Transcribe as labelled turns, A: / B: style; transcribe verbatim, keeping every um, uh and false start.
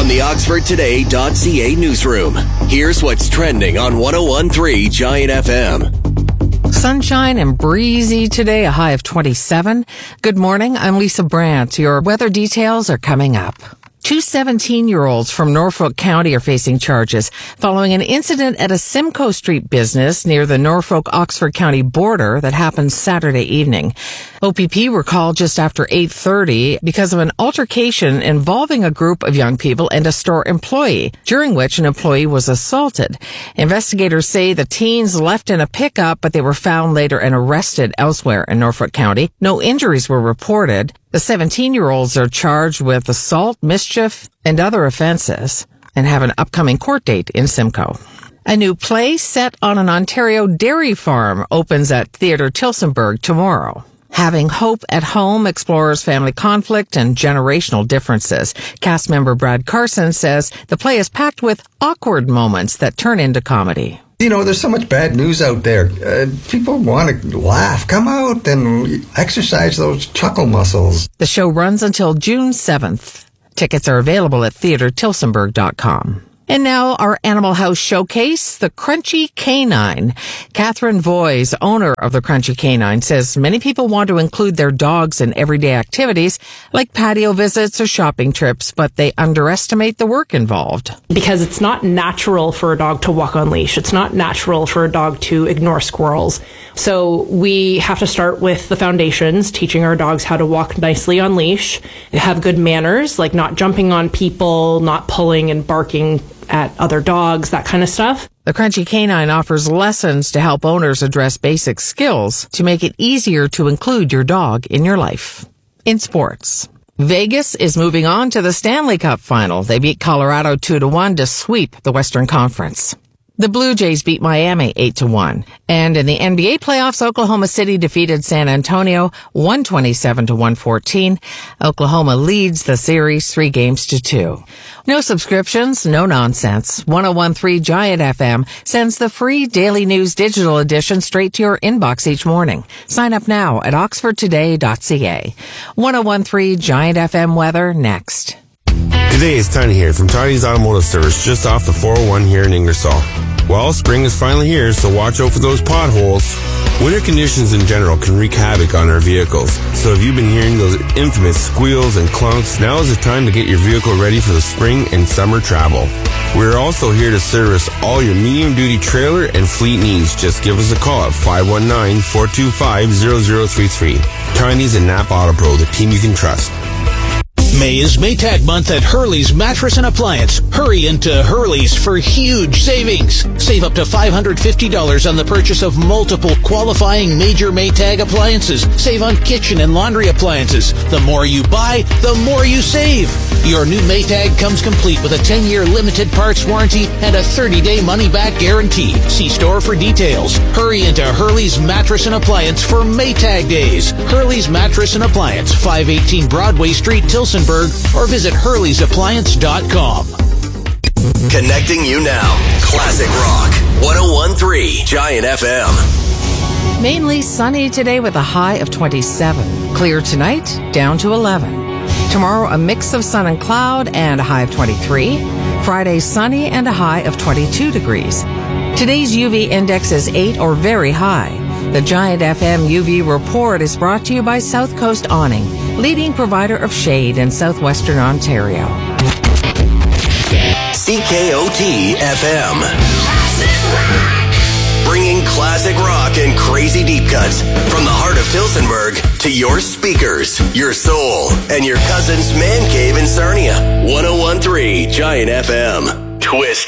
A: the Oxford Today dot C A newsroom, here's what's trending on one oh one point three Giant F M.
B: Sunshine and breezy today, a high of twenty-seven. Good morning, I'm Lisa Brandt. Your weather details are coming up. Two seventeen-year-olds from Norfolk County are facing charges following an incident at a Simcoe Street business near the Norfolk-Oxford County border that happened Saturday evening. O P P were called just after eight thirty because of an altercation involving a group of young people and a store employee, during which an employee was assaulted. Investigators say the teens left in a pickup, but they were found later and arrested elsewhere in Norfolk County. No injuries were reported. The seventeen-year-olds are charged with assault, mischief, and other offenses and have an upcoming court date in Simcoe. A new play set on an Ontario dairy farm opens at Theatre Tillsonburg tomorrow. Having Hope at Home explores family conflict and generational differences. Cast member Brad Carson says the play is packed with awkward moments that turn into comedy.
C: You know, there's so much bad news out there. Uh, people want to laugh. Come out and exercise those chuckle muscles.
B: The show runs until June seventh. Tickets are available at theatre tillsonburg dot com. And now our Animal House showcase, the Crunchy Canine. Catherine Voys, owner of the Crunchy Canine, says many people want to include their dogs in everyday activities like patio visits or shopping trips, but they underestimate the work involved.
D: Because it's not natural for a dog to walk on leash. It's not natural for a dog to ignore squirrels. So we have to start with the foundations, teaching our dogs how to walk nicely on leash, have good manners, like not jumping on people, not pulling and barking at other dogs, that kind of stuff.
B: The Crunchy Canine offers lessons to help owners address basic skills to make it easier to include your dog in your life. In sports, Vegas is moving on to the Stanley Cup final. They beat Colorado two to one to sweep the Western Conference. The Blue Jays beat Miami eight to one. And in the N B A playoffs, Oklahoma City defeated San Antonio one twenty-seven to one fourteen. Oklahoma leads the series three games to two. No subscriptions, no nonsense. one oh one point three Giant F M sends the free Daily News digital edition straight to your inbox each morning. Sign up now at oxford today dot c a. one oh one point three Giant F M weather next.
E: Today is Tiny here from Tiny's Automotive Service just off the four oh one here in Ingersoll. Well, spring is finally here, so watch out for those potholes. Winter conditions in general can wreak havoc on our vehicles, so if you've been hearing those infamous squeals and clunks, now is the time to get your vehicle ready for the spring and summer travel. We're also here to service all your medium-duty trailer and fleet needs. Just give us a call at five one nine, four two five, zero zero three three. Tiny's and Napa Auto Pro, the team you can trust.
F: May is Maytag month at Hurley's Mattress and Appliance. Hurry into Hurley's for huge savings. Save up to five hundred fifty dollars on the purchase of multiple qualifying major Maytag appliances. Save on kitchen and laundry appliances. The more you buy, the more you save. Your new Maytag comes complete with a ten-year limited parts warranty and a thirty-day money-back guarantee. See store for details. Hurry into Hurley's Mattress and Appliance for Maytag days. Hurley's Mattress and Appliance, five eighteen Broadway Street, Tilsonburg, or visit hurleys appliance dot com.
A: Connecting you now. Classic Rock. one oh one point three Giant F M.
B: Mainly sunny today with a high of twenty-seven. Clear tonight, down to eleven. Tomorrow, a mix of sun and cloud and a high of twenty-three. Friday, sunny and a high of twenty-two degrees. Today's U V index is eight or very high. The Giant F M U V report is brought to you by South Coast Awning, leading provider of shade in southwestern Ontario.
A: C K O T F M. Bringing classic rock and crazy deep cuts from the heart of Tillsonburg to your speakers, your soul, and your cousin's man cave in Sarnia. one oh one point three Giant F M. Twist